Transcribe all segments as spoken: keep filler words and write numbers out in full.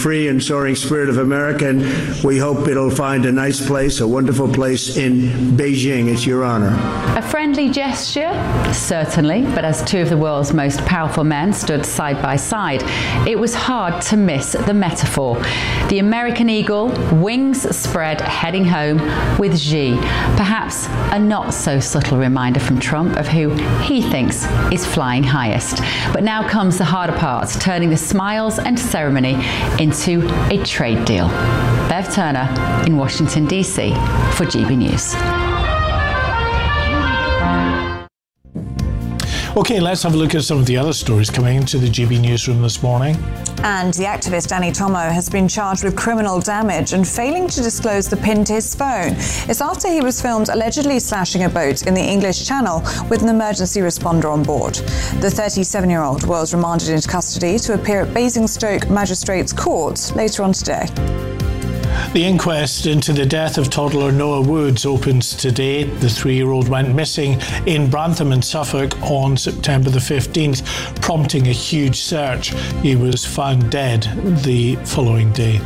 free and soaring spirit of America, and we hope it'll find a nice place, a wonderful place in Beijing. It's your honor. A friendly gesture? Certainly, but as two of the world's most powerful men stood side by side, it was hard to miss the metaphor. The American eagle, wings spread, heading home with Xi. Perhaps a not so subtle reminder from Trump of who he thinks is flying highest. But now comes the harder part, turning the smiles and ceremony into a trade deal. Bev Turner in Washington, D C for G B News. Okay, let's have a look at some of the other stories coming into the G B newsroom this morning. And the activist Danny Tomo has been charged with criminal damage and failing to disclose the pin to his phone. It's after he was filmed allegedly slashing a boat in the English Channel with an emergency responder on board. The thirty-seven-year-old was remanded into custody to appear at Basingstoke Magistrates Court later on today. The inquest into the death of toddler Noah Woods opens today. The three-year-old went missing in Brantham in Suffolk on September the fifteenth, prompting a huge search. He was found dead the following day.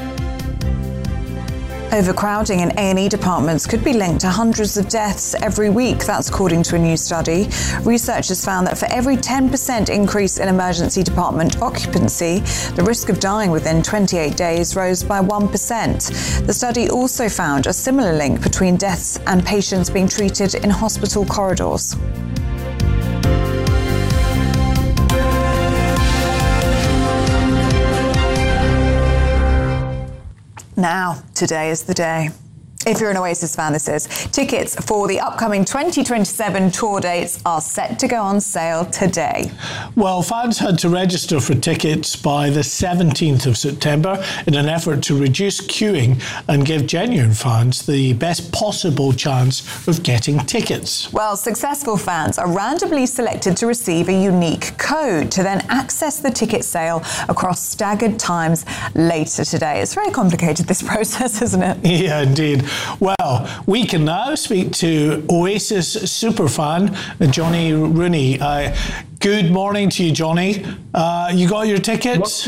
Overcrowding in A and E departments could be linked to hundreds of deaths every week. That's according to a new study. Researchers found that for every ten percent increase in emergency department occupancy, the risk of dying within twenty-eight days rose by one percent. The study also found a similar link between deaths and patients being treated in hospital corridors. Now, today is the day. If you're an Oasis fan, this is. Tickets for the upcoming twenty twenty-seven tour dates are set to go on sale today. Well, fans had to register for tickets by the seventeenth of September in an effort to reduce queuing and give genuine fans the best possible chance of getting tickets. Well, successful fans are randomly selected to receive a unique code to then access the ticket sale across staggered times later today. It's very complicated, this process, isn't it? Yeah, indeed. Well, we can now speak to Oasis superfan Johnny Rooney. Uh, good morning to you, Johnny. Uh, you got your tickets?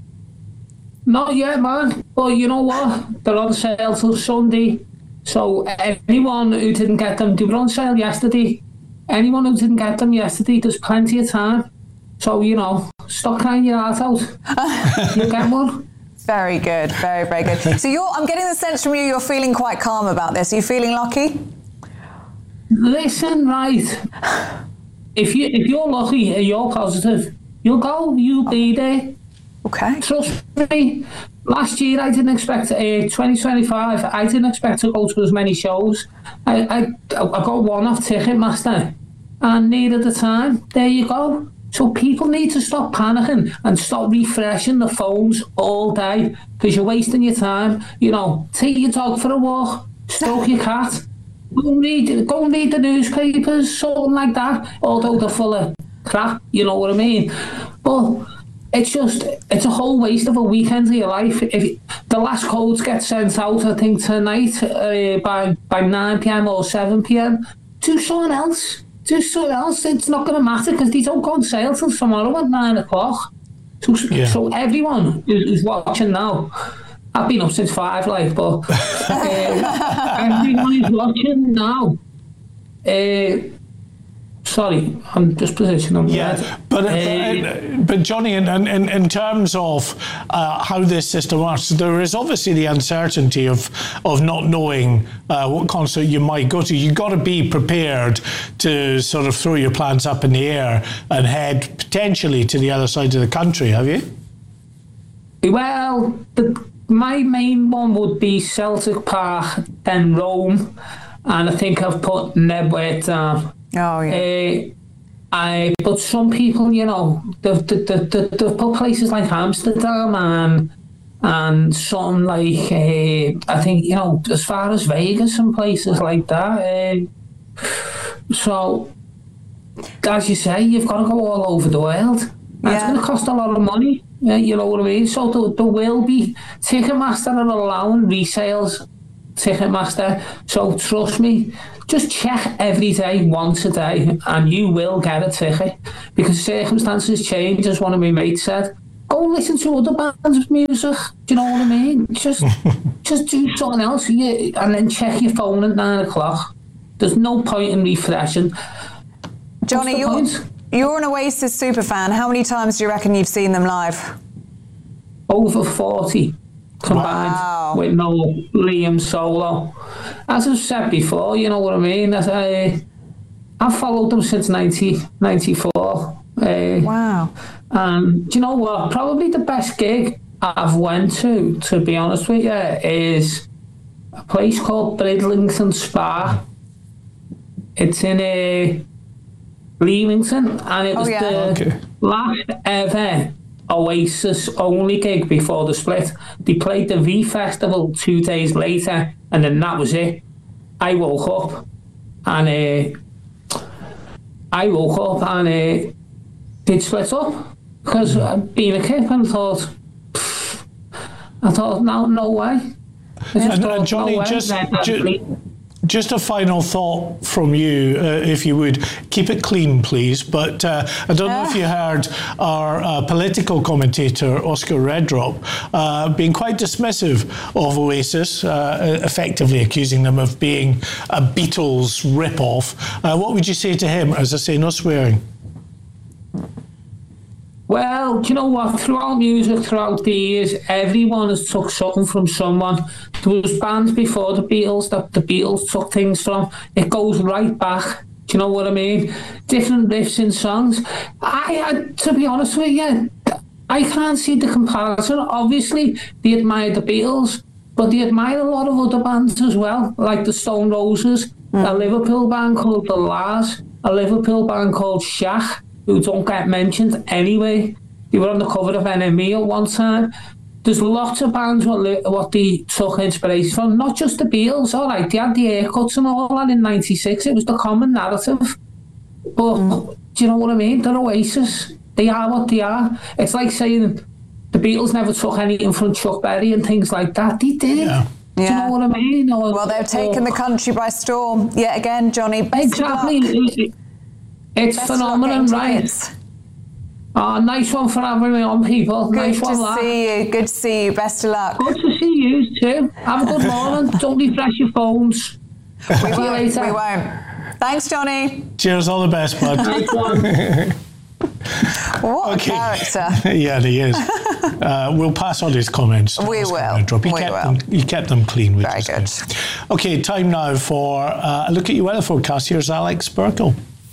Not yet, man. But you know what? They're on sale till Sunday. So anyone who didn't get them, they were on sale yesterday. Anyone who didn't get them yesterday, there's plenty of time. So, you know, stop crying your heart out. You'll get one. Very good, very, very good. So you're, I'm getting the sense from you you're feeling quite calm about this. Are you feeling lucky? Listen, right. If, you, if you're lucky and you're positive, you'll go, you'll be there. Okay. Trust me. Last year I didn't expect, uh, twenty twenty-five, I didn't expect to go to as many shows. I, I, I got one off Ticketmaster and near at the time, there you go. So people need to stop panicking and stop refreshing the phones all day because you're wasting your time. You know, take your dog for a walk, stroke your cat, go and read, go and read the newspapers, something like that, although they're full of crap, you know what I mean? But it's just, it's a whole waste of a weekend of your life. If the last codes get sent out, I think tonight uh, by, by nine p.m. or seven p.m, do something else. Do something else. It's not going to matter because they don't go on sale till tomorrow at nine o'clock. So, yeah. so everyone who's watching now, I've been up since five, like, but uh, everyone who's watching now. Uh, sorry, I'm just positioning. Yeah, but uh, but Johnny, in, in in terms of uh, how this system works, there is obviously the uncertainty of of not knowing uh, what concert you might go to. You've got to be prepared to sort of throw your plans up in the air and head potentially to the other side of the country. Have you? Well, the, my main one would be Celtic Park, then Rome, and I think I've put Nebworth down. Oh, yeah. Uh, I, but some people, you know, they've, they've, they've, they've put places like Amsterdam and and something like, uh, I think, you know, as far as Vegas and places like that. Uh, so, as you say, you've got to go all over the world. Yeah. It's going to cost a lot of money, uh, you know what I mean? So there, there will be, Ticketmaster are allowing resales, Ticketmaster, so trust me, just check every day, once a day, and you will get a ticket because circumstances change, as one of my mates said. go listen to other bands' music. Do you know what I mean? Just, just do something else, and then check your phone at nine o'clock. There's no point in refreshing. Johnny, you're, you're an Oasis superfan. How many times do you reckon you've seen them live? Over forty combined wow. with Noel, Liam solo. As I've said before, you know what I mean? That I, I've followed them since nineteen ninety-four. Uh, wow. And do you know what? Probably the best gig I've went to, to be honest with you, is a place called Bridlington Spa. It's in uh, Leamington, and it was oh, yeah. the okay. last ever Oasis only gig before the split. They played the V Festival two days later, and then that was it. I woke up, and uh, I woke up, and uh, they'd split up because I'd been a kid and thought, I thought, no, no way. And, and Johnny, no just. just Just a final thought from you, uh, if you would. Keep it clean, please. But uh, I don't know if you heard our uh, political commentator, Oscar Redrop, uh, being quite dismissive of Oasis, uh, effectively accusing them of being a Beatles rip-off. Uh, what would you say to him? As I say, no swearing. Well, do you know what? Throughout music, throughout the years, everyone has took something from someone. There was bands before the Beatles that the Beatles took things from. It goes right back. Do you know what I mean? Different riffs in songs. I, I to be honest with you, I can't see the comparison. Obviously, they admire the Beatles, but they admire a lot of other bands as well, like the Stone Roses, mm. a Liverpool band called The Lars, a Liverpool band called Shaq, who don't get mentioned anyway. They were on the cover of N M E at one time. There's lots of bands what, li- what they took inspiration from, not just the Beatles. All right, they had the haircuts and all that in ninety-six. It was the common narrative. But mm. do you know what I mean? They're Oasis. They are what they are. It's like saying the Beatles never took anything from Chuck Berry and things like that. They did. Yeah. Do you know what I mean? Or, well, they've taken or, the country by storm yet again, Johnny. Best exactly. It's Best phenomenal, right? Oh, nice one for having me on, people. Good nice to one, lad. see you. Good to see you. Best of luck. Good to see you too. Have a good morning. Don't refresh your phones. We see won't, you later. We won't. Thanks, Johnny. Cheers. All the best, bud. Nice one. What okay. a character. Yeah, he is. uh, we'll pass on his comments. We will. He, we kept will. Them, he kept them clean. Which Very good. good. Okay, time now for uh, a look at your weather forecast. Here's Alex Burkle.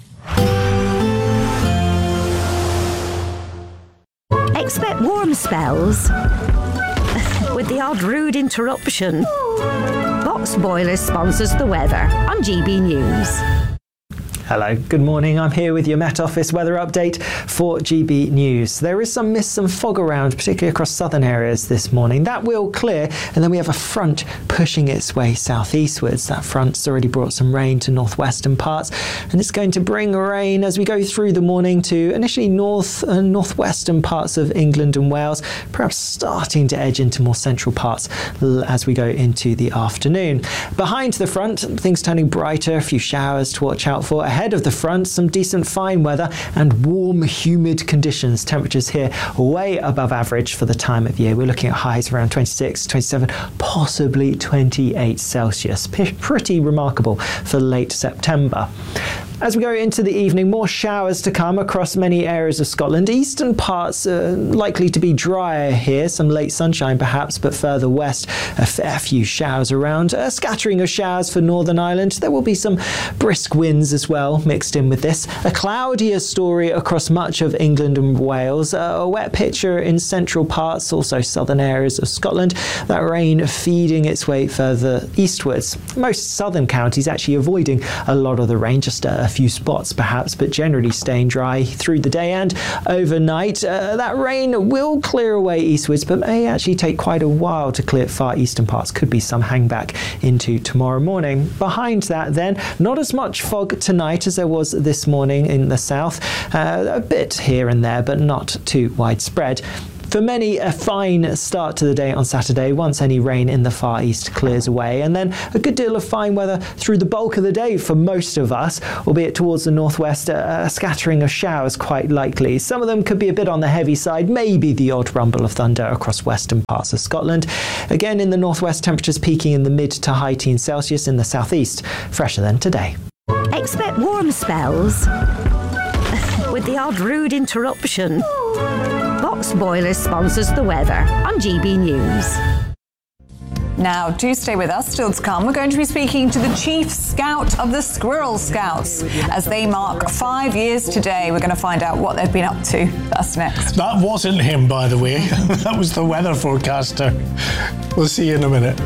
Expect warm spells with the odd rude interruption. Box Boilers sponsors the weather on G B News. Hello, good morning. I'm here with your Met Office weather update for G B News. There is some mist and fog around, particularly across southern areas this morning. That will clear, and then we have a front pushing its way southeastwards. That front's already brought some rain to northwestern parts, and it's going to bring rain as we go through the morning to initially north and northwestern parts of England and Wales, perhaps starting to edge into more central parts as we go into the afternoon. Behind the front, things turning brighter, a few showers to watch out for. Ahead of the front, some decent fine weather and warm, humid conditions. Temperatures here way above average for the time of year. We're looking at highs around twenty-six, twenty-seven, possibly twenty-eight Celsius. P- pretty remarkable for late September. As we go into the evening, more showers to come across many areas of Scotland. Eastern parts are likely to be drier here, some late sunshine perhaps, but further west, a fair few showers around. A scattering of showers for Northern Ireland. There will be some brisk winds as well mixed in with this. A cloudier story across much of England and Wales. A wet picture in central parts, also southern areas of Scotland. That rain feeding its way further eastwards. Most southern counties actually avoiding a lot of the rain, just a A few spots perhaps, but generally staying dry through the day and overnight. Uh, that rain will clear away eastwards, but may actually take quite a while to clear far eastern parts. Could be some hangback into tomorrow morning. Behind that then, not as much fog tonight as there was this morning in the south. Uh, a bit here and there, but not too widespread. For many, a fine start to the day on Saturday once any rain in the far east clears away, and then a good deal of fine weather through the bulk of the day for most of us, albeit towards the northwest, a, a scattering of showers quite likely. Some of them could be a bit on the heavy side, maybe the odd rumble of thunder across western parts of Scotland. Again, in the northwest, temperatures peaking in the mid to high teens Celsius. In the southeast, fresher than today. Expect warm spells with the odd rude interruption. Box Boilers sponsors the weather on G B News. Now, do stay with us. Still to come, we're going to be speaking to the Chief Scout of the Squirrel Scouts as they mark five years today. We're going to find out what they've been up to. That's next. That wasn't him, by the way. That was the weather forecaster. We'll see you in a minute.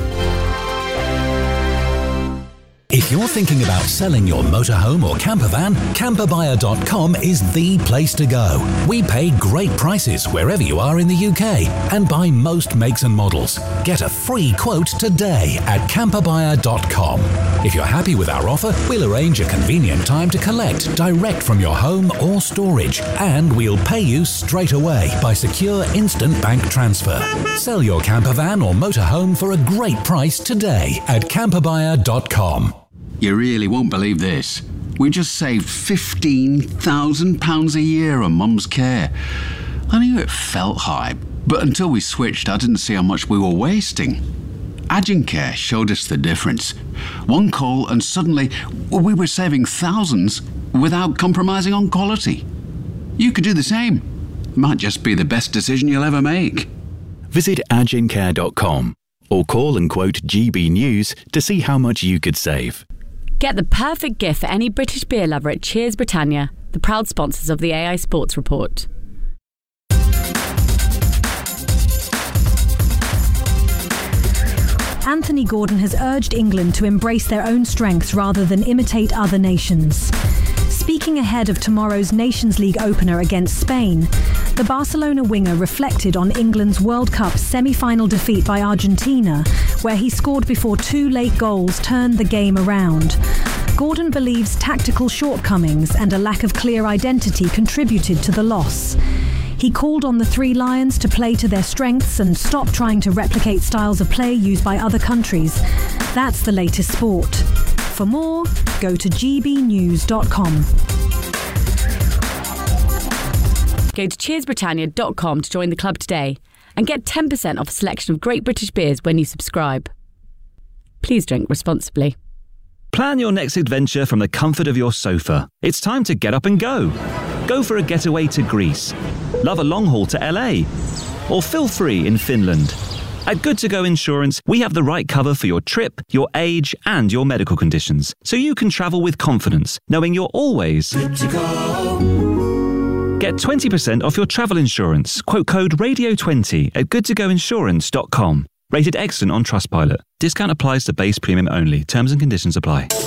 If you're thinking about selling your motorhome or camper van, camper buyer dot com is the place to go. We pay great prices wherever you are in the U K and buy most makes and models. Get a free quote today at camper buyer dot com. If you're happy with our offer, we'll arrange a convenient time to collect direct from your home or storage, and we'll pay you straight away by secure instant bank transfer. Sell your camper van or motorhome for a great price today at camper buyer dot com. You really won't believe this. We just saved fifteen thousand pounds a year on Mum's care. I knew it felt high, but until we switched, I didn't see how much we were wasting. Agencare showed us the difference. One call and suddenly we were saving thousands without compromising on quality. You could do the same. Might just be the best decision you'll ever make. Visit agencare dot com or call and quote G B News to see how much you could save. Get the perfect gift for any British beer lover at Cheers Britannia, the proud sponsors of the A I Sports Report. Anthony Gordon has urged England to embrace their own strengths rather than imitate other nations. Speaking ahead of tomorrow's Nations League opener against Spain, the Barcelona winger reflected on England's World Cup semi-final defeat by Argentina, where he scored before two late goals turned the game around. Gordon believes tactical shortcomings and a lack of clear identity contributed to the loss. He called on the Three Lions to play to their strengths and stop trying to replicate styles of play used by other countries. That's the latest sport. For more, go to g b news dot com. Go to cheers britannia dot com to join the club today and get ten percent off a selection of great British beers when you subscribe. Please drink responsibly. Plan your next adventure from the comfort of your sofa. It's time to get up and go. Go for a getaway to Greece. Love a long haul to L A. Or feel free in Finland. At Good To Go Insurance, we have the right cover for your trip, your age, and your medical conditions, so you can travel with confidence, knowing you're always good to go. Get twenty percent off your travel insurance. Quote code radio twenty at good to go insurance dot com. Rated excellent on Trustpilot. Discount applies to base premium only. Terms and conditions apply.